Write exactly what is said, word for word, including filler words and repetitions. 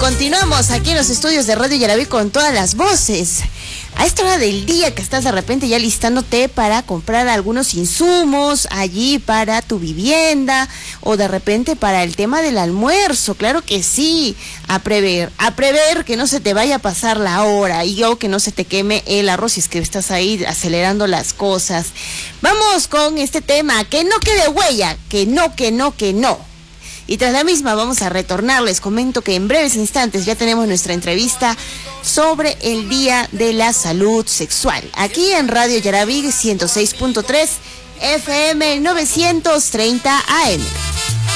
continuamos aquí en los estudios de Radio Yaraví con todas las voces. A esta hora del día que estás de repente ya listándote para comprar algunos insumos allí para tu vivienda o de repente para el tema del almuerzo, claro que sí, a prever, a prever que no se te vaya a pasar la hora y o que no se te queme el arroz si es que estás ahí acelerando las cosas. Vamos con este tema, que no quede huella, que no, que no, que no. Y tras la misma vamos a retornar. Les comento que en breves instantes ya tenemos nuestra entrevista sobre el Día de la Salud Sexual. Aquí en Radio Yaraví ciento seis punto tres F M novecientos treinta A M.